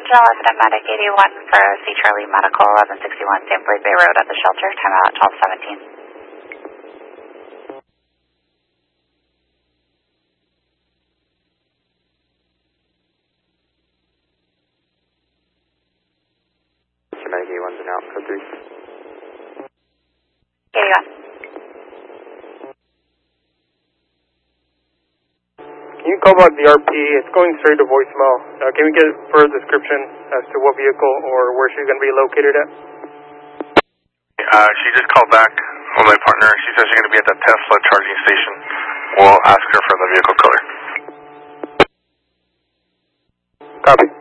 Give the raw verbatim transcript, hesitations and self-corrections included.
General Resident Medic eighty-one for C. Charlie Medical, eleven sixty-one San Felipe Road at the shelter, timeout twelve seventeen. Medic eighty-one's in out, code three. eighty-one. Can you call back the R P? It's going straight to voicemail. Uh, can we get further description as to what vehicle or where she's going to be located at? Uh, she just called back with my partner. She says she's going to be at the Tesla charging station. We'll ask her for the vehicle color. Copy.